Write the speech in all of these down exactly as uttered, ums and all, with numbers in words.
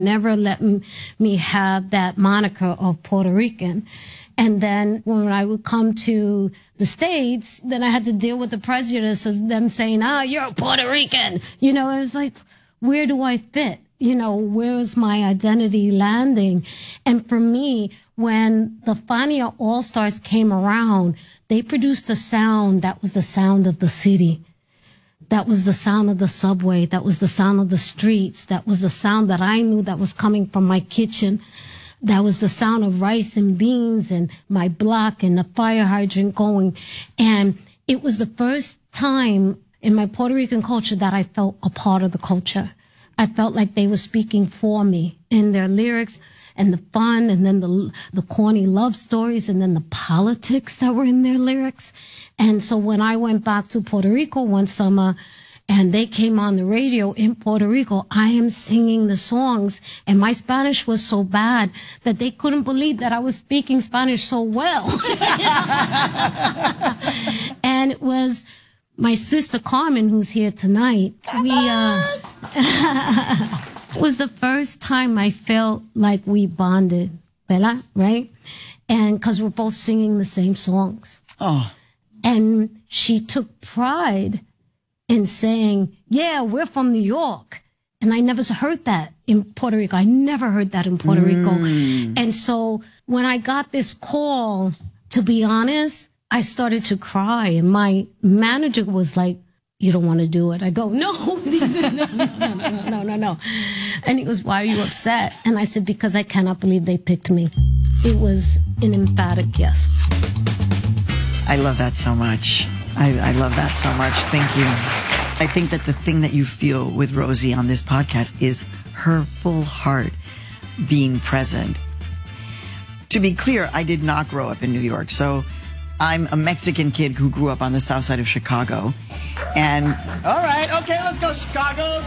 Never let m- me have that moniker of Puerto Rican. And then when I would come to the States, then I had to deal with the prejudice of them saying, oh, you're a Puerto Rican. You know, it was like, where do I fit? You know, where is my identity landing? And for me, when the Fania All-Stars came around, they produced a sound that was the sound of the city. That was the sound of the subway. That was the sound of the streets. That was the sound that I knew that was coming from my kitchen. That was the sound of rice and beans and my block and the fire hydrant going. And it was the first time in my Puerto Rican culture that I felt a part of the culture. I felt like they were speaking for me in their lyrics and the fun and then the the corny love stories and then the politics that were in their lyrics. And so when I went back to Puerto Rico one summer and they came on the radio in Puerto Rico, I am singing the songs and my Spanish was so bad that they couldn't believe that I was speaking Spanish so well. And it was my sister Carmen, who's here tonight. We, uh, it was the first time I felt like we bonded, ¿verdad? Right? And because we're both singing the same songs. Oh. And she took pride in saying, yeah, we're from New York. And I never heard that in Puerto Rico. I never heard that in Puerto Mm. Rico. And so when I got this call, to be honest, I started to cry. And my manager was like, you don't want to do it. I go, no, no, no, no, no, no, no, no. And he goes, why are you upset? And I said, because I cannot believe they picked me. It was an emphatic yes. I love that so much. I, I love that so much. Thank you. I think that the thing that you feel with Rosie on this podcast is her full heart being present. To be clear, I did not grow up in New York. So I'm a Mexican kid who grew up on the south side of Chicago. And, all right, okay, let's go, Chicago.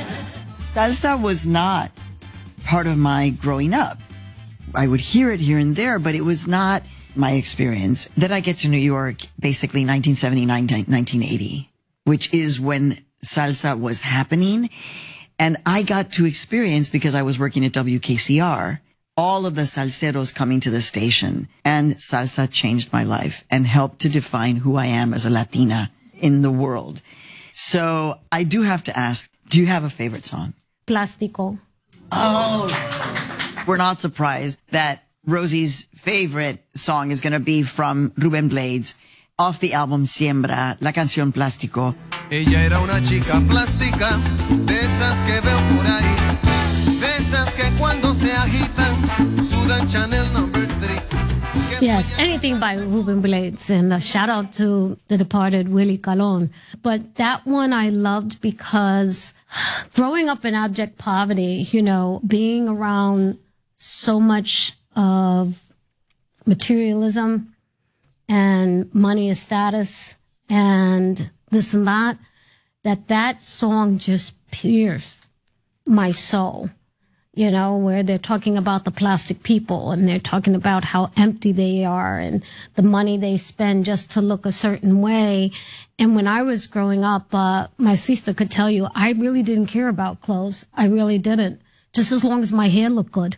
Salsa was not part of my growing up. I would hear it here and there, but it was not my experience. Then I get to New York, basically nineteen seventy-nine, nineteen eighty, which is when salsa was happening. And I got to experience, because I was working at W K C R, all of the salseros coming to the station. And salsa changed my life and helped to define who I am as a Latina in the world. So I do have to ask, do you have a favorite song? Plástico. Oh, we're not surprised that Rosie's favorite song is going to be from Ruben Blades off the album Siembra, la canción Plástico. Ella era una chica plástica, de esas que veo por ahí, de esas que cuando se agitan, sudan Chanel number three. Yes, anything by Ruben Blades, and a shout out to the departed Willie Colon. But that one I loved because growing up in abject poverty, you know, being around so much of materialism and money is status and this and that, that that song just pierced my soul. You know, where they're talking about the plastic people and they're talking about how empty they are and the money they spend just to look a certain way. And when I was growing up, uh, my sister could tell you, I really didn't care about clothes. I really didn't. Just as long as my hair looked good.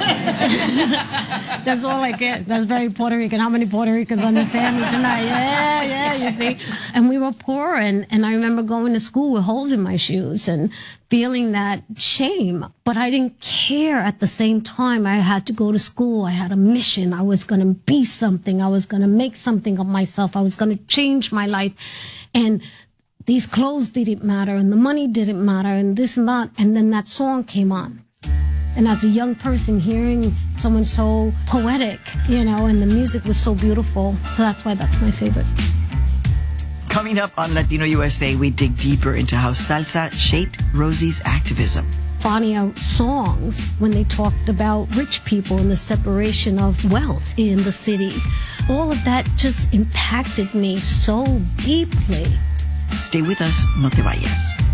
That's all I get. That's very Puerto Rican. How many Puerto Ricans understand me tonight? Yeah, yeah, you see. And we were poor, and, and I remember going to school with holes in my shoes and feeling that shame. But I didn't care at the same time. I had to go to school. I had a mission. I was going to be something. I was going to make something of myself. I was going to change my life. And these clothes didn't matter, and the money didn't matter, and this and that. And then that song came on. And as a young person, hearing someone so poetic, you know, and the music was so beautiful. So that's why that's my favorite. Coming up on Latino U S A, we dig deeper into how salsa shaped Rosie's activism. Fania songs, when they talked about rich people and the separation of wealth in the city, all of that just impacted me so deeply. Stay with us, no te vayas.